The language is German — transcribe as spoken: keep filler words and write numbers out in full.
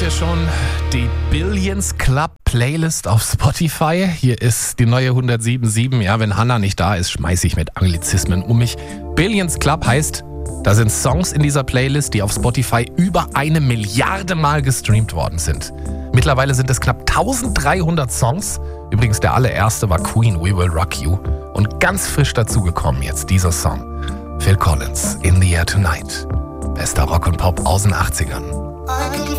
ihr schon die Billions Club Playlist auf Spotify? Hier ist die neue hundertsieben Komma sieben. Ja, wenn Hannah nicht da ist, schmeiße ich mit Anglizismen um mich. Billions Club heißt, da sind Songs in dieser Playlist, die auf Spotify über eine Milliarde Mal gestreamt worden sind. Mittlerweile sind es knapp eintausenddreihundert Songs. Übrigens der allererste war Queen, We Will Rock You. Und ganz frisch dazugekommen jetzt dieser Song. Phil Collins, In the Air Tonight. Bester Rock und Pop aus den achtzigern.